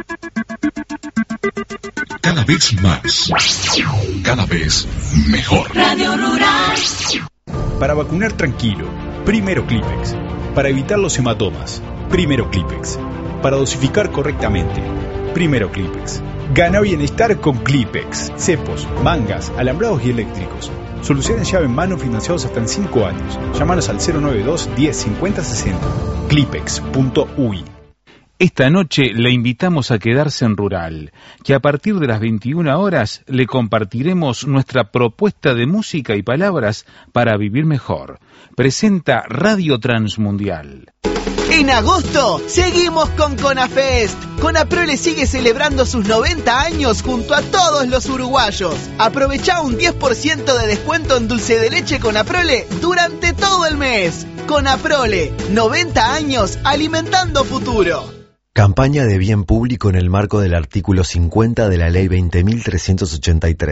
Cada vez más, cada vez mejor. Radio Rural. Para vacunar tranquilo, primero Clipex. Para evitar los hematomas, primero Clipex. Para dosificar correctamente, primero Clipex. Gana bienestar con Clipex. Cepos, mangas, alambrados y eléctricos. Soluciones llave en mano financiados hasta en 5 años. Llámanos al 092 10 50 60. Clipex.uy. Esta noche le invitamos a quedarse en Rural, que a partir de las 21 horas le compartiremos nuestra propuesta de música y palabras para vivir mejor. Presenta Radio Transmundial. En agosto seguimos con Conafest. Conaprole sigue celebrando sus 90 años junto a todos los uruguayos. Aprovecha un 10% de descuento en dulce de leche Conaprole durante todo el mes. Conaprole, 90 años alimentando futuro. Campaña de bien público en el marco del artículo 50 de la Ley 20.383.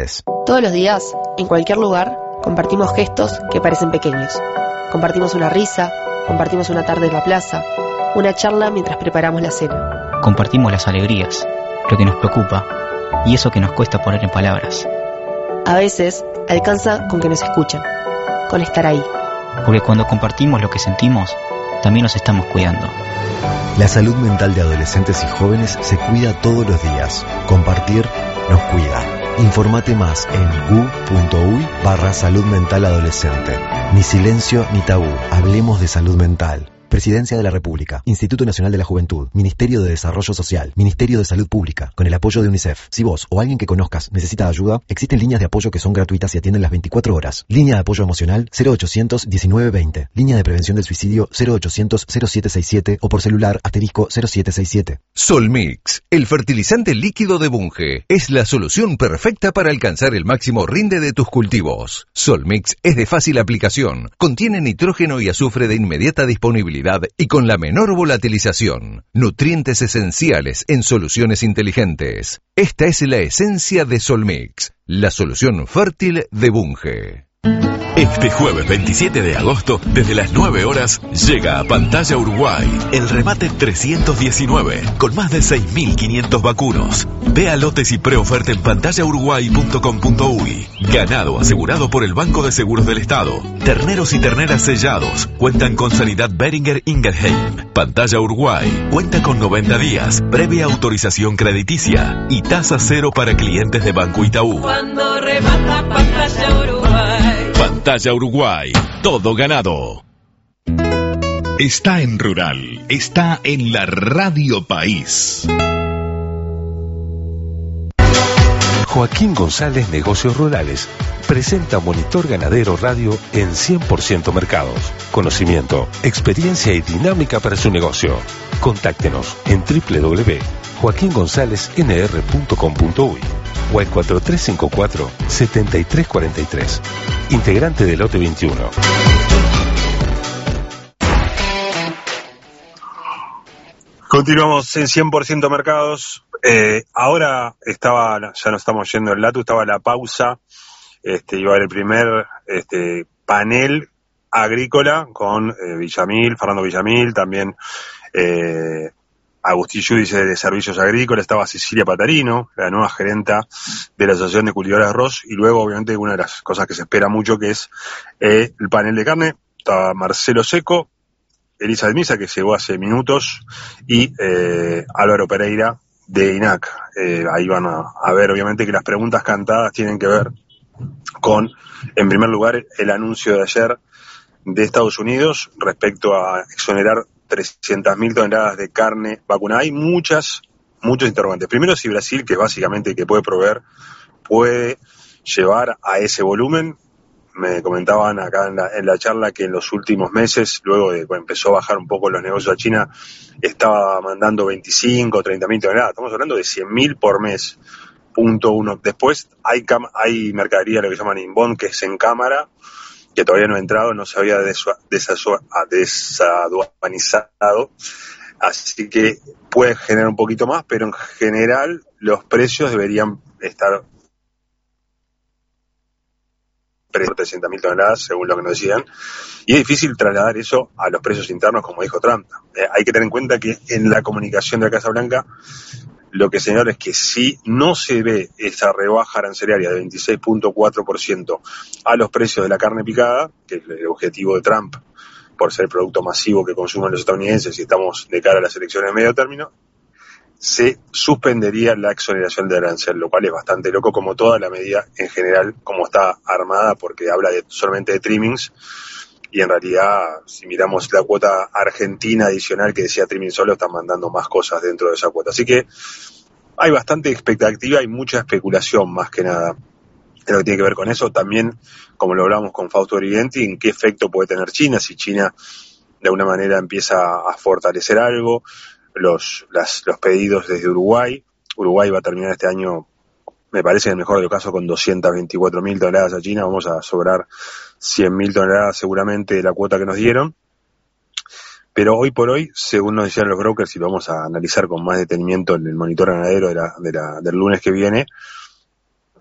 Todos los días, en cualquier lugar, compartimos gestos que parecen pequeños. Compartimos una risa, compartimos una tarde en la plaza, una charla mientras preparamos la cena. Compartimos las alegrías, lo que nos preocupa y eso que nos cuesta poner en palabras. A veces, alcanza con que nos escuchen, con estar ahí. Porque cuando compartimos lo que sentimos, también nos estamos cuidando. La salud mental de adolescentes y jóvenes se cuida todos los días. Compartir nos cuida. Informate más en gu.uy/salud mental adolescente. Ni silencio ni tabú. Hablemos de salud mental. Presidencia de la República, Instituto Nacional de la Juventud, Ministerio de Desarrollo Social, Ministerio de Salud Pública, con el apoyo de UNICEF. Si vos o alguien que conozcas necesita ayuda, existen líneas de apoyo que son gratuitas y atienden las 24 horas. Línea de apoyo emocional 0800 1920. Línea de prevención del suicidio 0800 0767 o por celular *0767. Solmix, el fertilizante líquido de Bunge, es la solución perfecta para alcanzar el máximo rinde de tus cultivos. Solmix es de fácil aplicación, contiene nitrógeno y azufre de inmediata disponibilidad y con la menor volatilización. Nutrientes esenciales en soluciones inteligentes. Esta es la esencia de Solmix, la solución fértil de Bunge. Este jueves 27 de agosto, desde las 9 horas, llega a Pantalla Uruguay el remate 319, con más de 6.500 vacunos. Vea lotes y preoferta en pantallauruguay.com.uy. Ganado asegurado por el Banco de Seguros del Estado. Terneros y terneras sellados cuentan con sanidad Beringer Ingelheim. Pantalla Uruguay cuenta con 90 días, previa autorización crediticia y tasa cero para clientes de Banco Itaú. Cuando remata Pantalla Uruguay. Pantalla Uruguay, todo ganado. Está en Rural, está en la Radio País. Joaquín González Negocios Rurales presenta Monitor Ganadero Radio en 100% mercados. Conocimiento, experiencia y dinámica para su negocio. Contáctenos en www.joaquingonzalesnr.com.uy o al 4354-7343. Integrante del lote 21. Continuamos en 100% mercados. Ahora ya no estamos yendo al Latu, estaba la pausa. Iba a haber el primer panel agrícola con Fernando Villamil, también Agustín Yudice de Servicios Agrícolas, estaba Cecilia Patarino, la nueva gerenta de la Asociación de Cultivadores de Arroz, y luego obviamente una de las cosas que se espera mucho, que es el panel de carne. Estaba Marcelo Seco, Elisa de Misa, que llegó hace minutos, y Álvaro Pereira de INAC. Ahí van a ver obviamente que las preguntas cantadas tienen que ver con, en primer lugar, el anuncio de ayer de Estados Unidos respecto a exonerar 300.000 toneladas de carne vacunada. Hay muchos interrogantes. Primero, si Brasil, que es básicamente el que puede proveer, puede llevar a ese volumen. Me comentaban acá en la charla que en los últimos meses, luego de que empezó a bajar un poco los negocios a China, estaba mandando 25 o 30.000 toneladas. Estamos hablando de 100.000 por mes. Punto uno. Después hay mercadería, lo que llaman inbound, que es en cámara, que todavía no ha entrado, no se había desaduanizado, así que puede generar un poquito más, pero en general los precios deberían estar 300.000 toneladas, según lo que nos decían, y es difícil trasladar eso a los precios internos, como dijo Trump. Hay que tener en cuenta que en la comunicación de la Casa Blanca lo que señala es que si no se ve esa rebaja arancelaria de 26.4% a los precios de la carne picada, que es el objetivo de Trump por ser el producto masivo que consumen los estadounidenses y estamos de cara a las elecciones de medio término, se suspendería la exoneración de arancel, lo cual es bastante loco, como toda la medida en general, como está armada, porque habla solamente de trimmings, y en realidad, si miramos la cuota argentina adicional que decía trimming solo, están mandando más cosas dentro de esa cuota. Así que hay bastante expectativa y mucha especulación, más que nada, en lo que tiene que ver con eso. También, como lo hablamos con Fausto Origenti, en qué efecto puede tener China, si China de alguna manera empieza a fortalecer algo, los pedidos desde Uruguay. Uruguay va a terminar este año, me parece, en el mejor de los casos, con 224.000 toneladas a China. Vamos a sobrar 100.000 toneladas seguramente de la cuota que nos dieron. Pero hoy por hoy, según nos decían los brokers, y lo vamos a analizar con más detenimiento en el monitor ganadero del lunes que viene,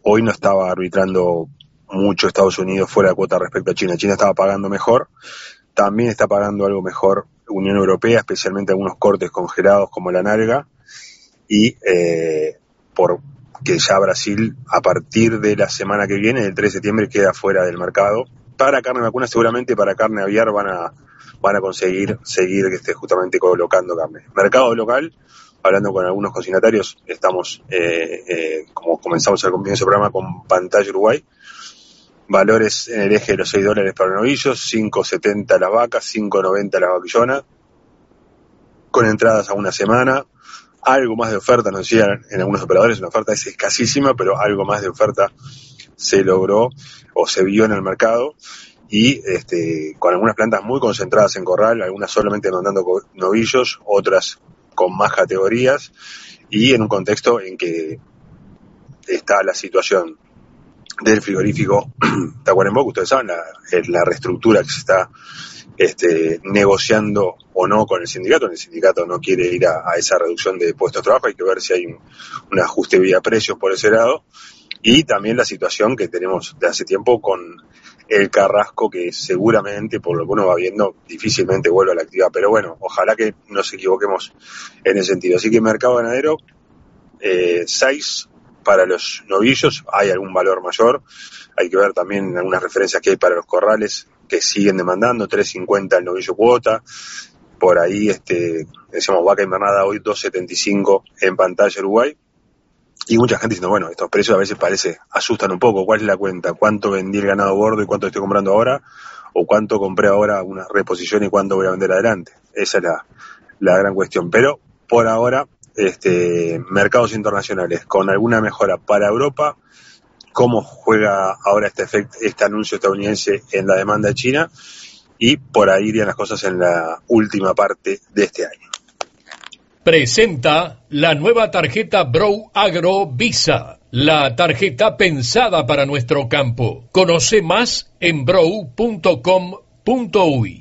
hoy no estaba arbitrando mucho Estados Unidos fuera de cuota respecto a China. China estaba pagando mejor, también está pagando algo mejor Unión Europea, especialmente algunos cortes congelados como la nalga, y porque ya Brasil a partir de la semana que viene, el 3 de septiembre, queda fuera del mercado. Para carne vacuna seguramente, para carne aviar van a conseguir seguir justamente colocando carne. Mercado local, hablando con algunos consignatarios, estamos, como comenzamos al comienzo del programa, con Pantalla Uruguay. Valores en el eje de los $6 para los novillos, 5.70 las vacas, 5.90 las vaquillonas, con entradas a una semana. Algo más de oferta, nos decían en algunos operadores, una oferta es escasísima, pero algo más de oferta se logró o se vio en el mercado, y con algunas plantas muy concentradas en corral, algunas solamente mandando novillos, otras con más categorías, y en un contexto en que está la situación del frigorífico Tacuarembó, que ustedes saben, la reestructura que se está negociando o no con el sindicato. El sindicato no quiere ir a esa reducción de puestos de trabajo, hay que ver si hay un ajuste vía precios por ese lado, y también la situación que tenemos de hace tiempo con el Carrasco, que seguramente, por lo que uno va viendo, difícilmente vuelva a la actividad, pero bueno, ojalá que nos equivoquemos en ese sentido. Así que mercado ganadero, 6 para los novillos, hay algún valor mayor, hay que ver también algunas referencias que hay para los corrales que siguen demandando, 3.50 el novillo cuota, por ahí decíamos vaca invernada hoy 2.75 en Pantalla Uruguay, y mucha gente diciendo, bueno, estos precios a veces asustan un poco. ¿Cuál es la cuenta? ¿Cuánto vendí el ganado gordo y cuánto estoy comprando ahora? ¿O cuánto compré ahora una reposición y cuánto voy a vender adelante? Esa es la gran cuestión. Pero por ahora, mercados internacionales con alguna mejora para Europa, cómo juega ahora este anuncio estadounidense en la demanda de China, y por ahí irían las cosas en la última parte de este año. Presenta la nueva tarjeta Brow Agro Visa, la tarjeta pensada para nuestro campo. Conoce más en brow.com.uy.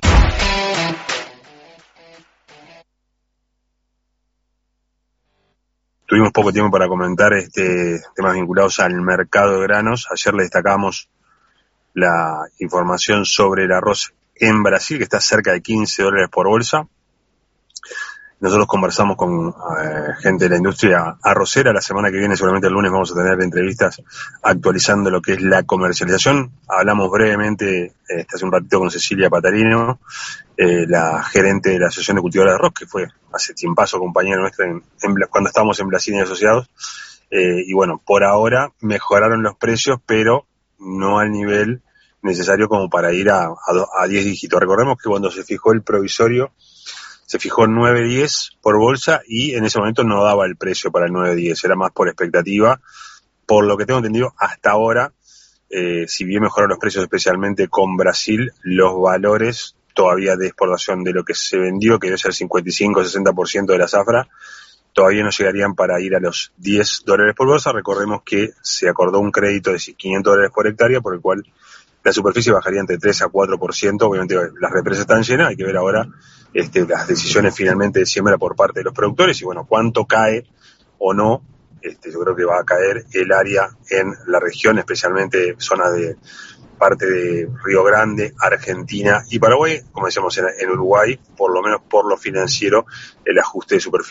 Tuvimos poco tiempo para comentar temas vinculados al mercado de granos. Ayer le destacamos la información sobre el arroz en Brasil, que está cerca de $15 por bolsa. Nosotros conversamos con gente de la industria arrocera. La semana que viene, seguramente el lunes, vamos a tener entrevistas actualizando lo que es la comercialización. Hablamos brevemente hace un ratito con Cecilia Patarino, la gerente de la Asociación de Cultivadores de Arroz, que fue hace tiempazo compañera nuestra cuando estábamos en Brasil y Asociados. Y bueno, por ahora mejoraron los precios, pero no al nivel necesario como para ir a 10 dígitos. Recordemos que cuando se fijó el provisorio, se fijó 9.10 por bolsa, y en ese momento no daba el precio para el 9.10, era más por expectativa. Por lo que tengo entendido, hasta ahora, si bien mejoraron los precios especialmente con Brasil, los valores todavía de exportación de lo que se vendió, que debe ser el 55-60% de la zafra, todavía no llegarían para ir a los $10 por bolsa. Recordemos que se acordó un crédito de $500 por hectárea, por el cual la superficie bajaría entre 3 a 4%. Obviamente las represas están llenas, hay que ver ahora las decisiones finalmente de siembra por parte de los productores, y bueno, cuánto cae o no. Yo creo que va a caer el área en la región, especialmente zona de parte de Río Grande, Argentina y Paraguay. Como decíamos, en Uruguay, por lo menos por lo financiero, el ajuste de superficie